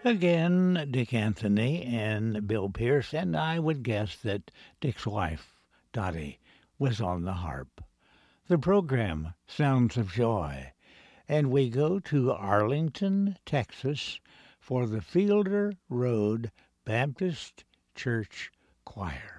Again, Dick Anthony and Bill Pierce, and I would guess that Dick's wife, Dottie, was on the harp. The program, Sounds of Joy, and we go to Arlington, Texas, for the Fielder Road Baptist Church Choir.